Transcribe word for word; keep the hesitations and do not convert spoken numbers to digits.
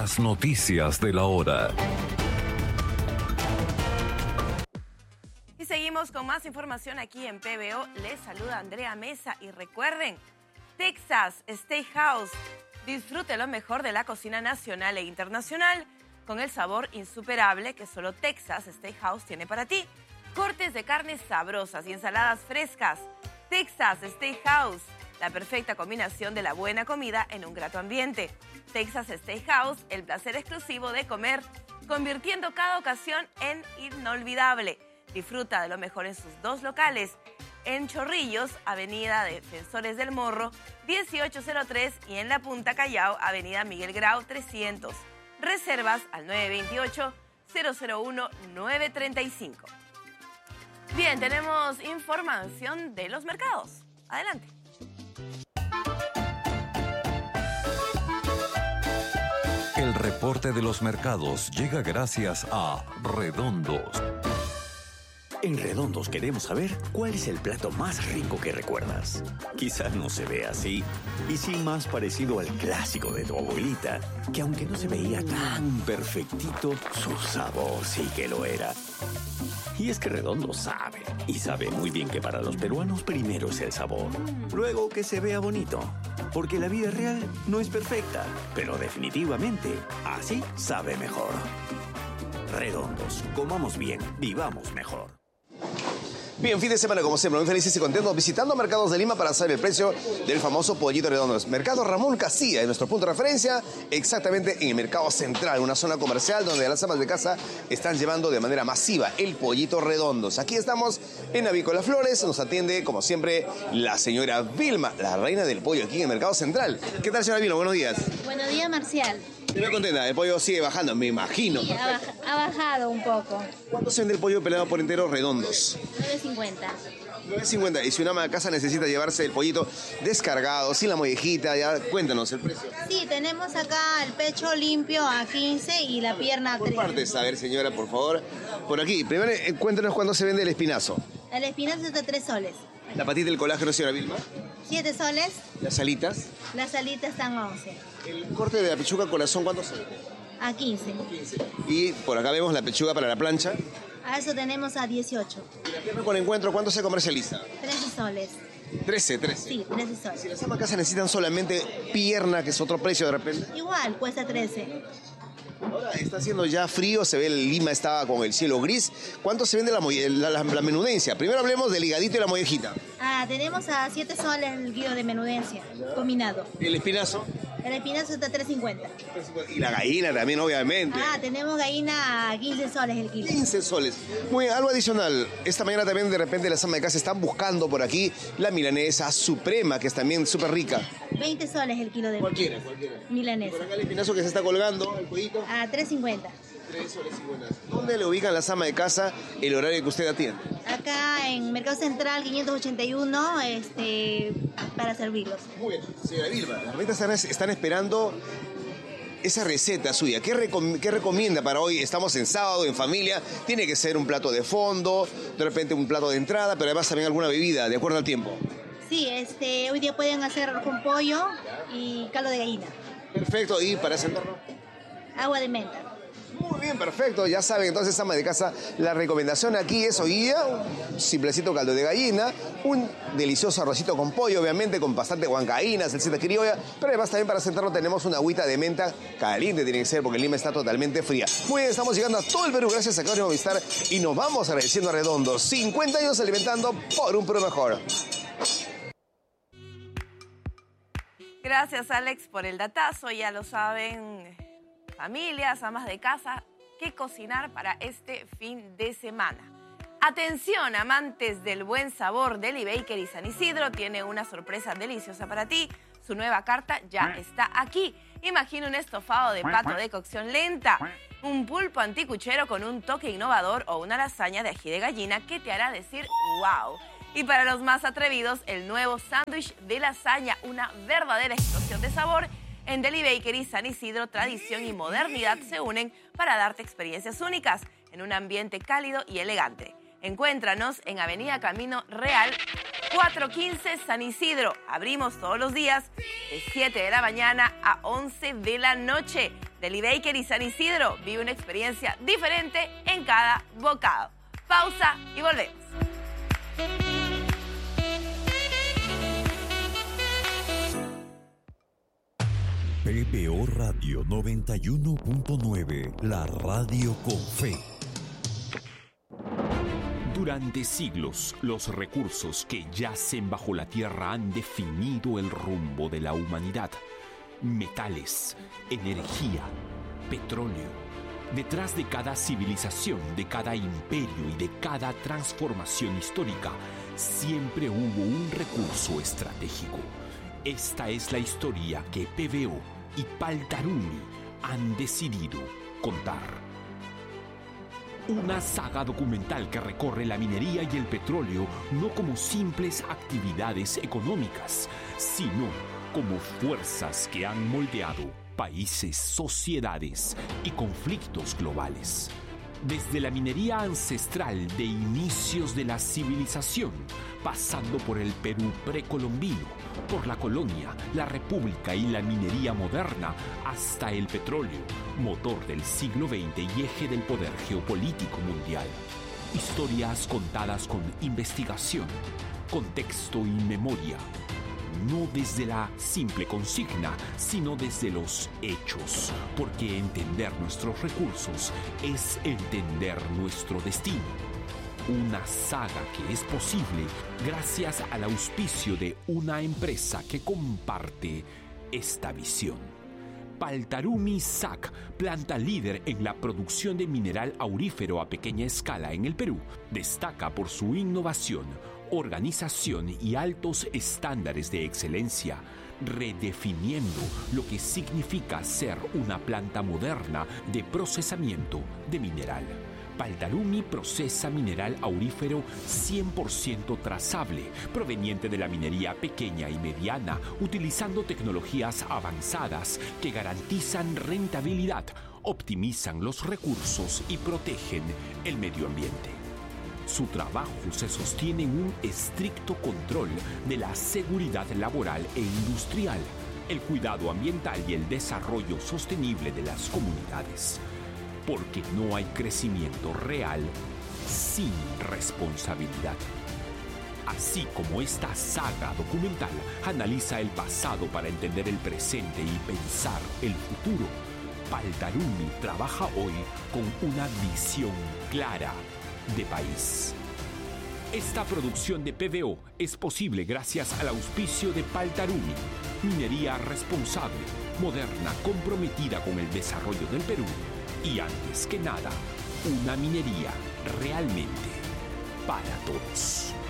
Las noticias de la hora. Y seguimos con más información aquí en P B O. Les saluda Andrea Mesa y recuerden, Texas Steakhouse. Disfrute lo mejor de la cocina nacional e internacional con el sabor insuperable que solo Texas Steakhouse tiene para ti. Cortes de carnes sabrosas y ensaladas frescas. Texas Steakhouse, la perfecta combinación de la buena comida en un grato ambiente. Texas Steakhouse, el placer exclusivo de comer, convirtiendo cada ocasión en inolvidable. Disfruta de lo mejor en sus dos locales, en Chorrillos, Avenida Defensores del Morro, dieciocho cero tres, y en La Punta Callao, Avenida Miguel Grau, trescientos. Reservas al nueve dos ocho, cero cero uno, nueve tres cinco. Bien, tenemos información de los mercados. Adelante. El reporte de los mercados llega gracias a Redondos. En Redondos queremos saber cuál es el plato más rico que recuerdas. Quizás no se vea así, y sí más parecido al clásico de tu abuelita, que aunque no se veía tan perfectito, su sabor sí que lo era. Y es que Redondo sabe, y sabe muy bien que para los peruanos primero es el sabor, luego que se vea bonito, porque la vida real no es perfecta, pero definitivamente así sabe mejor. Redondos, comamos bien, vivamos mejor. Bien, fin de semana como siempre, muy felices y contentos visitando mercados de Lima para saber el precio del famoso pollito redondo. Mercado Ramón Casilla, en nuestro punto de referencia, exactamente en el mercado central, una zona comercial donde las amas de casa están llevando de manera masiva el pollito redondos. Aquí estamos en Avícola Flores, nos atiende como siempre la señora Vilma, la reina del pollo aquí en el mercado central. ¿Qué tal, señora Vilma? Buenos días. Buenos días, Marcial. Estoy contenta, el pollo sigue bajando, me imagino. Sí, ha, baj ha bajado un poco. ¿Cuánto se vende el pollo pelado por entero redondos? nueve cincuenta. nueve cincuenta. Y si una ama de casa necesita llevarse el pollito descargado, sin la mollejita, ya cuéntanos el precio. Sí, tenemos acá el pecho limpio a quince y la pierna a Por tres. partes, a ver, señora, por favor. Por aquí, primero eh, cuéntanos cuándo se vende el espinazo. El espinazo está tres soles. La patita del colágeno, señora Vilma. siete soles. Las alitas. Las alitas están once. El corte de la pechuga corazón, ¿cuánto se vende? A quince. quince. Y por acá vemos la pechuga para la plancha. A eso tenemos a dieciocho. Y la pierna con encuentro, ¿cuánto se comercializa? trece soles. trece, trece. Sí, trece Si soles. las amas de casa necesitan solamente pierna, que es otro precio de repente. Igual, cuesta trece. Ahora está haciendo ya frío, se ve el Lima está con el cielo gris. ¿Cuánto se vende la, la, la, la menudencia? Primero hablemos del higadito y la mollejita. Ah, tenemos a siete soles el kilo de menudencia, combinado. ¿El espinazo? El espinazo está tres cincuenta. Y la gallina también, obviamente. Ah, tenemos gallina a quince soles el kilo. quince soles. Muy bien, algo adicional. Esta mañana también de repente las amas de casa están buscando por aquí la milanesa suprema, que es también súper rica. veinte soles el kilo de Cualquiera, cualquiera. milanesa. Por acá el espinazo que se está colgando, el pollito. A tres cincuenta. tres soles cincuenta. ¿Dónde le ubican las amas de casa el horario que usted atiende? Acá en Mercado Central quinientos ochenta y uno, este, para servirlos. Muy bien, señora Vilma. Las ventas están, están esperando esa receta suya. ¿Qué, recom ¿Qué recomienda para hoy? Estamos en sábado, en familia. Tiene que ser un plato de fondo, de repente un plato de entrada, pero además también alguna bebida, de acuerdo al tiempo. Sí, este, hoy día pueden hacer con pollo y caldo de gallina. Perfecto, y para ese entorno. Agua de menta. Muy bien, perfecto. Ya saben, entonces, ama de casa, la recomendación aquí es hoy día un simplecito caldo de gallina, un delicioso arrocito con pollo, obviamente, con bastante huancaína, salsita criolla, pero además también para sentarlo tenemos una agüita de menta caliente, tiene que ser, porque el Lima está totalmente fría. Muy bien, estamos llegando a todo el Perú gracias a Claro Movistar y nos vamos agradeciendo a Redondo. cincuenta años alimentando por un Perú mejor. Gracias, Alex, por el datazo. Ya lo saben, familias, amas de casa, qué cocinar para este fin de semana. Atención, amantes del buen sabor, Deli Bakery San Isidro tiene una sorpresa deliciosa para ti. Su nueva carta ya está aquí. Imagina un estofado de pato de cocción lenta, un pulpo anticuchero con un toque innovador o una lasaña de ají de gallina que te hará decir ¡wow! Y para los más atrevidos, el nuevo sándwich de lasaña, una verdadera explosión de sabor. En Deli Bakery San Isidro, tradición y modernidad se unen para darte experiencias únicas en un ambiente cálido y elegante. Encuéntranos en Avenida Camino Real cuatrocientos quince San Isidro. Abrimos todos los días de siete de la mañana a once de la noche. Deli Baker y San Isidro vive una experiencia diferente en cada bocado. Pausa y volvemos. P B O Radio noventa y uno punto nueve, la radio con fe. Durante siglos, los recursos que yacen bajo la tierra han definido el rumbo de la humanidad. Metales, energía, petróleo. Detrás de cada civilización, de cada imperio y de cada transformación histórica, siempre hubo un recurso estratégico. Esta es la historia que P B O y Paltarumi han decidido contar. Una saga documental que recorre la minería y el petróleo no como simples actividades económicas, sino como fuerzas que han moldeado países, sociedades y conflictos globales. Desde la minería ancestral de inicios de la civilización, pasando por el Perú precolombino, por la colonia, la república y la minería moderna, hasta el petróleo, motor del siglo veinte y eje del poder geopolítico mundial. Historias contadas con investigación, contexto y memoria. No desde la simple consigna, sino desde los hechos, porque entender nuestros recursos es entender nuestro destino. Una saga que es posible gracias al auspicio de una empresa que comparte esta visión. Paltarumi S A C, planta líder en la producción de mineral aurífero a pequeña escala en el Perú, destaca por su innovación, organización y altos estándares de excelencia, redefiniendo lo que significa ser una planta moderna de procesamiento de mineral. Paltarumi procesa mineral aurífero cien por ciento trazable, proveniente de la minería pequeña y mediana, utilizando tecnologías avanzadas que garantizan rentabilidad, optimizan los recursos y protegen el medio ambiente. Su trabajo se sostiene en un estricto control de la seguridad laboral e industrial, el cuidado ambiental y el desarrollo sostenible de las comunidades. Porque no hay crecimiento real sin responsabilidad. Así como esta saga documental analiza el pasado para entender el presente y pensar el futuro, Paltarumi trabaja hoy con una visión clara de país. Esta producción de P B O es posible gracias al auspicio de Paltarumi, minería responsable, moderna, comprometida con el desarrollo del Perú y, antes que nada, una minería realmente para todos.